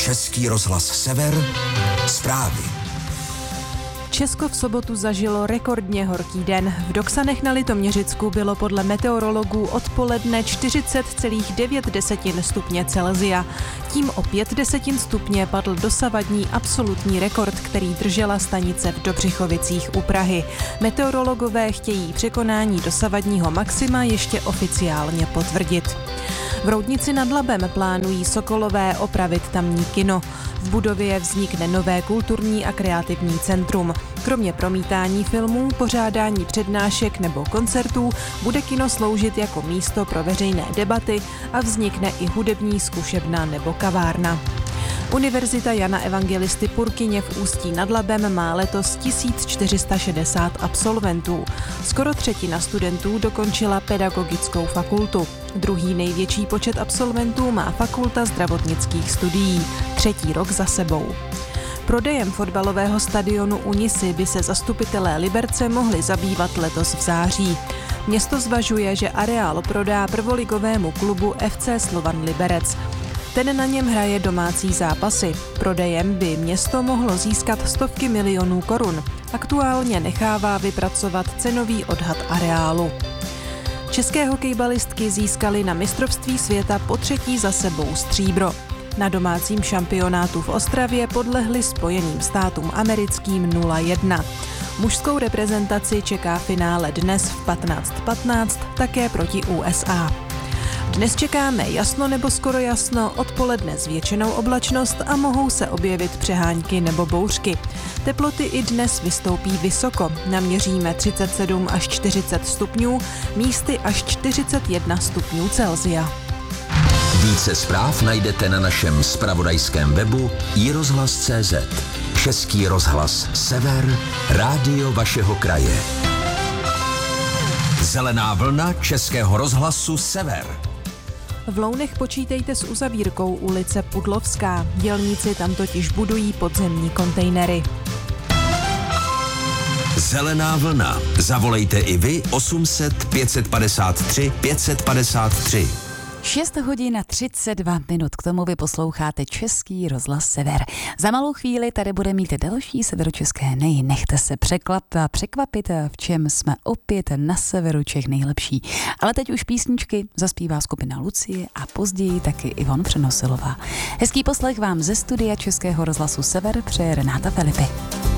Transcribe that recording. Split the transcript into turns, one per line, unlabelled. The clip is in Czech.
Český rozhlas Sever, zprávy.
Česko v sobotu zažilo rekordně horký den. V Doksanech na Litoměřicku bylo podle meteorologů odpoledne 40,9 stupně Celsia. Tím o 0,5 stupně padl dosavadní absolutní rekord, který držela stanice v Dobřichovicích u Prahy. Meteorologové chtějí překonání dosavadního maxima ještě oficiálně potvrdit. V Roudnici nad Labem plánují Sokolové opravit tamní kino. V budově vznikne nové kulturní a kreativní centrum. Kromě promítání filmů, pořádání přednášek nebo koncertů bude kino sloužit jako místo pro veřejné debaty a vznikne i hudební zkušebna nebo kavárna. Univerzita Jana Evangelisty Purkyně v Ústí nad Labem má letos 1460 absolventů. Skoro třetina studentů dokončila pedagogickou fakultu. Druhý největší počet absolventů má Fakulta zdravotnických studií, 3. rok za sebou. Prodejem fotbalového stadionu u Nisy by se zastupitelé Liberce mohli zabývat letos v září. Město zvažuje, že areál prodá prvoligovému klubu FC Slovan Liberec. Ten na něm hraje domácí zápasy. Prodejem by město mohlo získat stovky milionů korun. Aktuálně nechává vypracovat cenový odhad areálu. České hokejbalistky získaly na mistrovství světa po 3. za sebou stříbro. Na domácím šampionátu v Ostravě podlehli Spojeným státům americkým 0-1. Mužskou reprezentaci čeká finále dnes v 15:15 také proti USA. Dnes čekáme jasno nebo skoro jasno, odpoledne zvětšenou oblačnost a mohou se objevit přehánky nebo bouřky. Teploty i dnes vystoupí vysoko. Naměříme 37 až 40 stupňů, místy až 41 stupňů Celsia.
Více zpráv najdete na našem zpravodajském webu iRozhlas.cz. Český rozhlas Sever, rádio vašeho kraje. Zelená vlna Českého rozhlasu Sever.
V Lounech počítejte s uzavírkou ulice Pudlovská. Dělníci tam totiž budují podzemní kontejnery.
Zelená vlna. Zavolejte i vy 800 553 553.
6 hodin a 32 minut, k tomu vy posloucháte Český rozhlas Sever. Za malou chvíli tady bude mít další severočeské nej. Nechte se překvapit, v čem jsme opět na severu Čech nejlepší. Ale teď už písničky zaspívá skupina Lucie a později taky Ivon Přenosilová. Hezký poslech vám ze studia Českého rozhlasu Sever přeje Renáta Filipy.